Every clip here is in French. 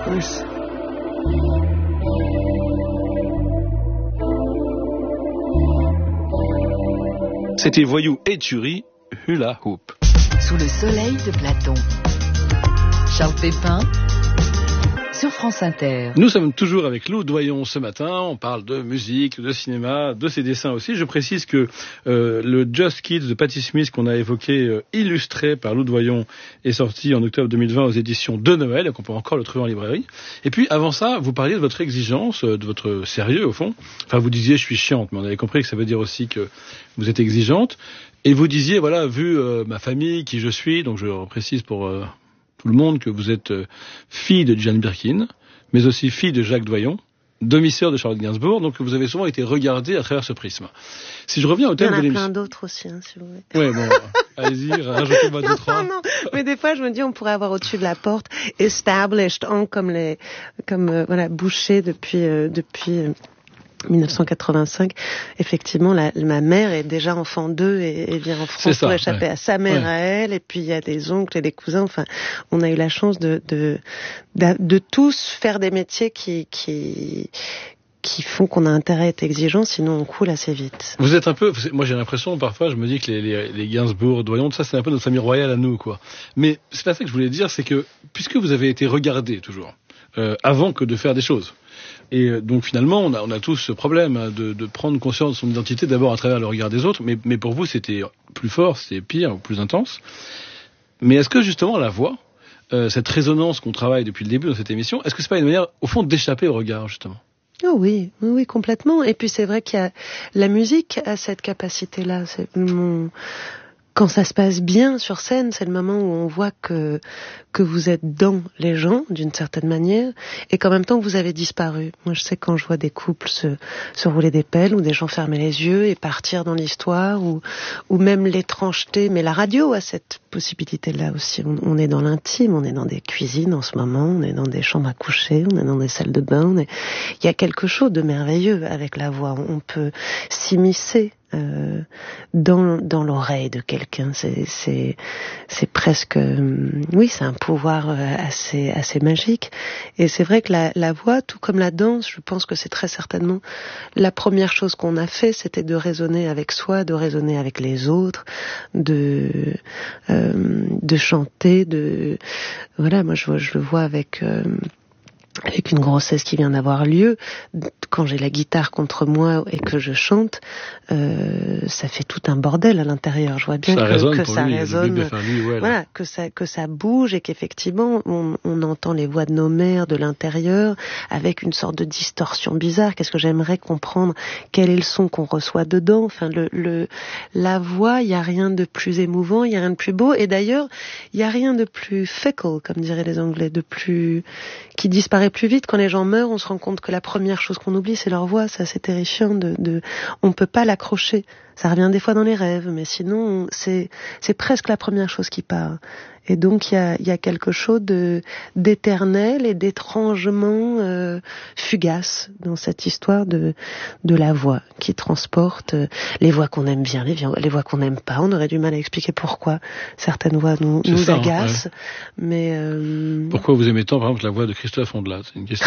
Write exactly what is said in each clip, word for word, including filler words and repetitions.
plus. C'était Voyou et Tuerie, Hula Hoop. Sous le soleil de Platon. Charles Pépin sur France Inter. Nous sommes toujours avec Lou Doyon ce matin. On parle de musique, de cinéma, de ses dessins aussi. Je précise que euh, le Just Kids de Patti Smith qu'on a évoqué, euh, illustré par Lou Doyon, est sorti en octobre deux mille vingt aux éditions de Noël, et qu'on peut encore le trouver en librairie. Et puis avant ça, vous parliez de votre exigence, de votre sérieux au fond. Enfin, vous disiez je suis chiante, mais on avait compris que ça veut dire aussi que vous êtes exigeante. Et vous disiez, voilà, vu euh, ma famille, qui je suis, donc je précise pour euh, tout le monde que vous êtes euh, fille de Jane Birkin, mais aussi fille de Jacques Doyon, demi-sœur de Charlotte Gainsbourg, donc vous avez souvent été regardée à travers ce prisme. Si je reviens au thème de l'émission... Il y en a plein d'autres aussi, hein, si vous voulez. Ouais, bon, allez-y, rajoutez-moi deux, trois. Non, non, mais des fois, je me dis, on pourrait avoir au-dessus de la porte « established » en comme les, comme, euh, voilà, bouché depuis, euh, depuis, euh, dix-neuf cent quatre-vingt-cinq, effectivement, la, ma mère est déjà enfant d'eux et, et vient en France ça, pour échapper ouais. à sa mère, ouais. à elle, et puis il y a des oncles et des cousins. Enfin, on a eu la chance de de de, de tous faire des métiers qui qui qui font qu'on a intérêt à être exigeant, sinon on coule assez vite. Vous êtes un peu, moi j'ai l'impression parfois, je me dis que les, les, les Gainsbourg, Doyon, tout ça c'est un peu notre famille royale à nous, quoi. Mais c'est pas ça que je voulais dire, c'est que puisque vous avez été regardé toujours euh, avant que de faire des choses. Et donc finalement, on a, on a tous ce problème hein, de, de prendre conscience de son identité d'abord à travers le regard des autres, mais, mais pour vous c'était plus fort, c'était pire, plus intense. Mais est-ce que justement la voix, euh, cette résonance qu'on travaille depuis le début dans cette émission, est-ce que c'est pas une manière, au fond, d'échapper au regard justement ? Oh oui, oui, oui, complètement. Et puis c'est vrai qu'il y a la musique a cette capacité-là. C'est mon... Quand ça se passe bien sur scène, c'est le moment où on voit que que vous êtes dans les gens d'une certaine manière et qu'en même temps vous avez disparu. Moi, je sais quand je vois des couples se se rouler des pelles ou des gens fermer les yeux et partir dans l'histoire ou ou même l'étrangeté. Mais la radio a cette possibilité-là aussi. On, on est dans l'intime, on est dans des cuisines en ce moment, on est dans des chambres à coucher, on est dans des salles de bain. On est... Il y a quelque chose de merveilleux avec la voix. On peut s'immiscer. Euh, dans dans l'oreille de quelqu'un, c'est c'est c'est presque euh, oui, c'est un pouvoir euh, assez assez magique. Et c'est vrai que la la voix, tout comme la danse, je pense que c'est très certainement la première chose qu'on a fait, c'était de raisonner avec soi, de raisonner avec les autres, de euh, de chanter, de voilà, moi je je le vois avec euh, avec une grossesse qui vient d'avoir lieu, quand j'ai la guitare contre moi et que je chante, euh, ça fait tout un bordel à l'intérieur. Je vois bien ça que, résonne que pour ça lui, résonne, de faire lui, ouais, voilà, que ça que ça bouge et qu'effectivement on, on entend les voix de nos mères de l'intérieur avec une sorte de distorsion bizarre. Qu'est-ce que j'aimerais comprendre? Quel est le son qu'on reçoit dedans? Enfin, le, le la voix, il y a rien de plus émouvant, il y a rien de plus beau. Et d'ailleurs, il y a rien de plus fickle, comme diraient les Anglais, de plus qui disparaît plus vite. Quand les gens meurent, on se rend compte que la première chose qu'on oublie, c'est leur voix. Ça, c'est terrifiant. De, de, on peut pas l'accrocher. Ça revient des fois dans les rêves, mais sinon, c'est, c'est presque la première chose qui part. Et donc, il y a, il y a quelque chose de, d'éternel et d'étrangement euh, fugace dans cette histoire de, de la voix qui transporte euh, les voix qu'on aime bien, les, les voix qu'on n'aime pas. On aurait du mal à expliquer pourquoi certaines voix nous, nous ça, agacent. Hein, ouais. Mais euh... pourquoi vous aimez tant, par exemple, la voix de Christophe Ondelat? C'est une question.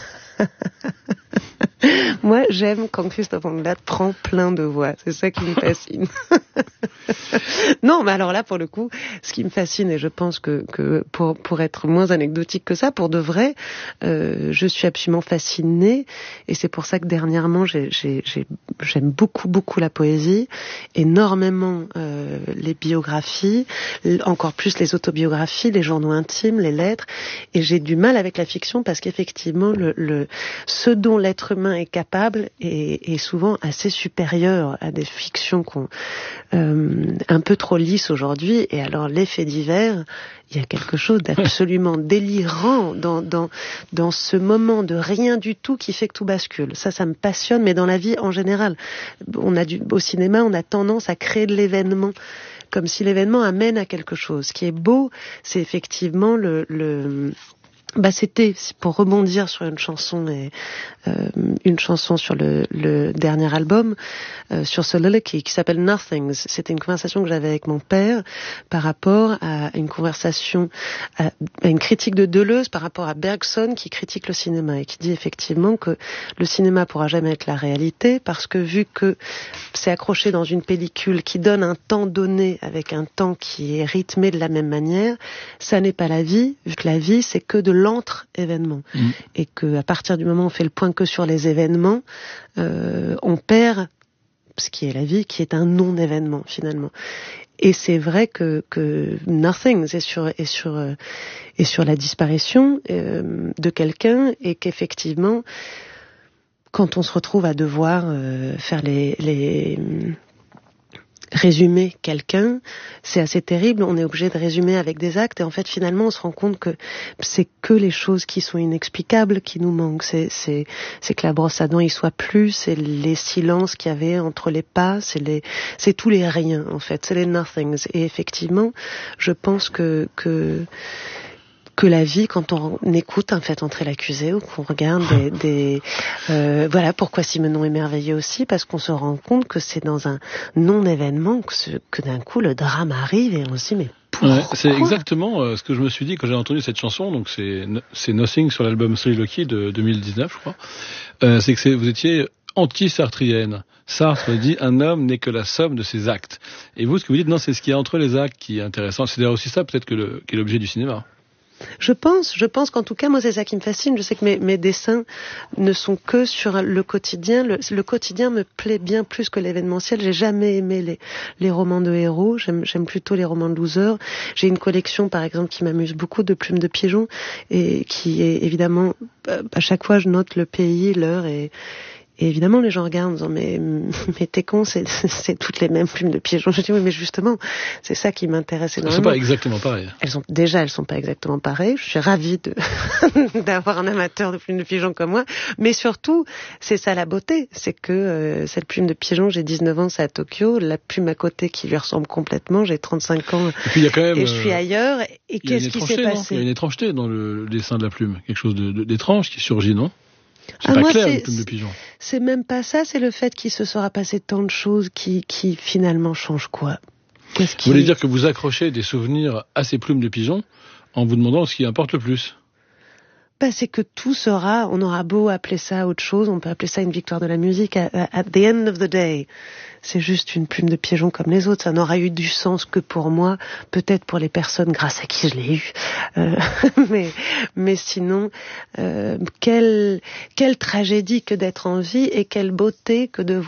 Moi, j'aime quand Christophe Ondelat prend plein de voix. C'est ça qui me fascine. Non, mais alors là, pour le coup, ce qui me fascine, et je pense que, que pour, pour être moins anecdotique que ça, pour de vrai, euh, je suis absolument fascinée. Et c'est pour ça que dernièrement, j'ai, j'ai, j'ai, j'aime beaucoup, beaucoup la poésie, énormément euh, les biographies, encore plus les autobiographies, les journaux intimes, les lettres. Et j'ai du mal avec la fiction parce qu'effectivement, le, le, ce dont l'être humain est capable est, est souvent assez supérieur à des fictions qu'on, euh, un peu trop lisses aujourd'hui. Et alors, les faits divers, il y a quelque chose d'absolument délirant dans, dans, dans ce moment de rien du tout qui fait que tout bascule. Ça, ça me passionne, mais dans la vie en général. On a du, au cinéma, on a tendance à créer de l'événement comme si l'événement amène à quelque chose. Ce qui est beau, c'est effectivement le, le Bah c'était pour rebondir sur une chanson et euh, une chanson sur le, le dernier album euh, sur Soliloquy qui s'appelle Nothings. C'était une conversation que j'avais avec mon père par rapport à une conversation à, à une critique de Deleuze par rapport à Bergson qui critique le cinéma et qui dit effectivement que le cinéma pourra jamais être la réalité parce que vu que c'est accroché dans une pellicule qui donne un temps donné avec un temps qui est rythmé de la même manière, ça n'est pas la vie vu que la vie c'est que de l'entre-événement. Mmh. Et qu'à partir du moment où on fait le point que sur les événements, euh, on perd ce qui est la vie, qui est un non-événement finalement. Et c'est vrai que, que Nothing est sur, est sur, euh, est sur la disparition euh, de quelqu'un et qu'effectivement, quand on se retrouve à devoir euh, faire les... les résumer quelqu'un, c'est assez terrible, on est obligé de résumer avec des actes et en fait finalement on se rend compte que c'est que les choses qui sont inexplicables qui nous manquent, c'est, c'est, c'est que la brosse à dents y soit plus, c'est les silences qu'il y avait entre les pas, c'est les, c'est tous les riens en fait, c'est les nothings et effectivement je pense que, que que la vie, quand on écoute un fait entrer l'accusé ou qu'on regarde des, des euh, voilà pourquoi Simenon est merveilleux aussi parce qu'on se rend compte que c'est dans un non-événement que, ce, que d'un coup le drame arrive et on se dit mais pourquoi ? Ouais, c'est exactement euh, ce que je me suis dit quand j'ai entendu cette chanson. Donc c'est c'est Nothing sur l'album Soliloquy de deux mille dix-neuf, je crois. Euh, c'est que c'est, vous étiez anti-sartrienne. Sartre dit un homme n'est que la somme de ses actes. Et vous, ce que vous dites, non, c'est ce qu'il y a entre les actes qui est intéressant. C'est d'ailleurs aussi ça peut-être que le, qui est l'objet du cinéma. Je pense, je pense qu'en tout cas, moi, c'est ça qui me fascine. Je sais que mes, mes dessins ne sont que sur le quotidien. Le, le quotidien me plaît bien plus que l'événementiel. J'ai jamais aimé les, les romans de héros. J'aime, j'aime plutôt les romans de losers. J'ai une collection, par exemple, qui m'amuse beaucoup de plumes de pigeons et qui est évidemment, à chaque fois, je note le pays, l'heure et Et évidemment, les gens regardent en disant mais, mais t'es con, c'est, c'est toutes les mêmes plumes de pigeons. Je dis oui, mais justement, c'est ça qui m'intéresse énormément. Elles sont pas exactement pareilles. Elles sont, déjà, elles sont pas exactement pareilles. Je suis ravie de, d'avoir un amateur de plumes de pigeons comme moi. Mais surtout, c'est ça la beauté. C'est que, euh, cette plume de pigeon, j'ai dix-neuf ans, c'est à Tokyo. La plume à côté qui lui ressemble complètement, j'ai trente-cinq ans. Et puis il y a quand même, et je suis ailleurs. Et qu'est-ce qui s'est passé? Il y a une étrangeté dans le dessin de la plume. Quelque chose de, de, d'étrange qui surgit, non? C'est ah, pas moi, clair, c'est, une plume de pigeon. C'est même pas ça, c'est le fait qu'il se sera passé tant de choses qui, qui finalement changent quoi. Qu'est-ce qui... Vous voulez dire que vous accrochez des souvenirs à ces plumes de pigeon en vous demandant ce qui importe le plus? Bah, c'est que tout sera, on aura beau appeler ça autre chose, on peut appeler ça une victoire de la musique, at, at the end of the day, c'est juste une plume de pigeon comme les autres, ça n'aura eu du sens que pour moi, peut-être pour les personnes grâce à qui je l'ai eu, euh, mais, mais sinon, euh, quelle, quelle tragédie que d'être en vie et quelle beauté que de